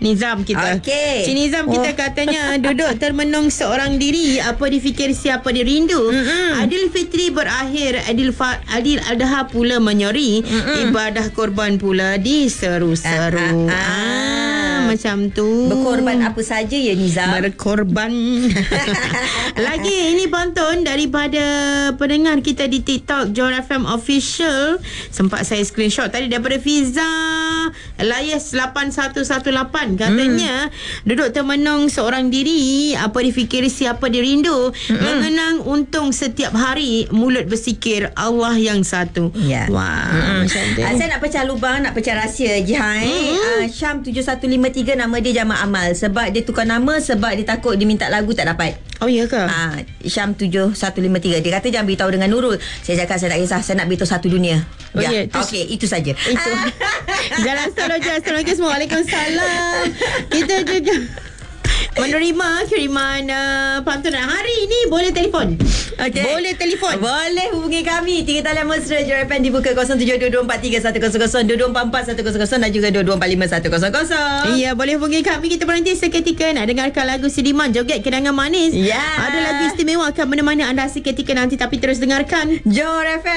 Nizam kita. Okey. Cik Nizam kita katanya duduk termenung seorang diri, apa difikir siapa dirindu. Aidilfitri berakhir, Adil Adha pula menyori, ibadah korban pula diseru-seru. Macam tu. Berkorban apa saja ya Nizam? Berkorban. Lagi ini pantun daripada pendengar kita di TikTok Johor FM Official. Sempat saya screenshot tadi daripada Fiza Layas 8118. Katanya duduk termenung seorang diri, apa difikiri siapa dirindu. Mengenang untung setiap hari, mulut bersikir Allah yang satu. Ya. Wah, macam tu. Saya nak pecah lubang, nak pecah rahsia Jihan. Syam 7153 nama dia Jamal Amal. Sebab dia tukar nama, sebab dia takut dia minta lagu tak dapat. Oh ya ke? Syam 7153. Dia kata jangan beritahu dengan Nurul. Saya cakap saya tak kisah, saya nak beritahu satu dunia. Oh ya. Okey, itu saja. Itu. Jalan Assalamualaikum semua. Waalaikumsalam. Kita juga menerima kiriman pantunan hari ini. Boleh telefon. Okay. Boleh telefon. Boleh hubungi kami. 3 talian mesra Johor FM dibuka 0722431000, 22441000 dan juga 22451000. Ya, boleh hubungi kami. Kita berhenti seketika nak dengarkan lagu Sidiman Joget Kenangan Manis. Ya. Ada lagu istimewa akan menemani anda seketika nanti, tapi terus dengarkan Johor FM.